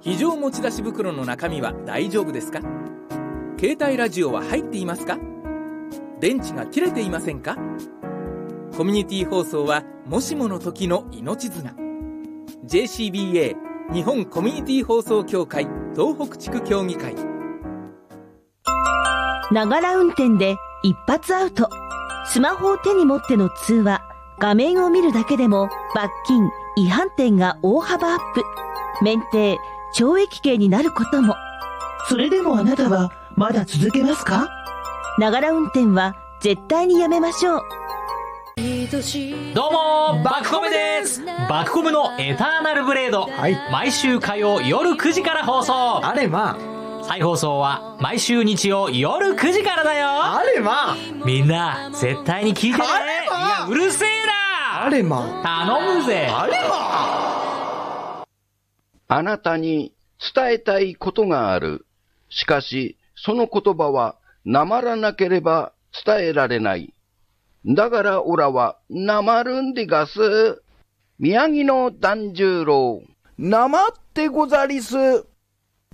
非常持ち出し袋の中身は大丈夫ですか？携帯ラジオは入っていますか？電池が切れていませんか？コミュニティ放送はもしもの時の命綱。 JCBA 日本コミュニティ放送協会東北地区協議会。 ながら運転で一発アウト。スマホを手に持っての通話、画面を見るだけでも罰金、違反点が大幅アップ。免停、懲役刑になることも。 それでもあなたはまだ続けますか？ ながら運転は絶対にやめましょう。 どうもバクコメです。バクコメのエターナルブレード、毎週火曜夜9時から放送。 あれまあ、 再放送は毎週日曜夜9時からだよ。 あれまあ、 みんな絶対に聞いてね。いや、うるせえな。 あれまあ、頼むぜ。 あれまあ。 あなたに伝えたいことがある。しかし、その言葉はなまらなければ伝えられない。だからオラはなまるんでがす。宮城の團十郎。 なまってござりす。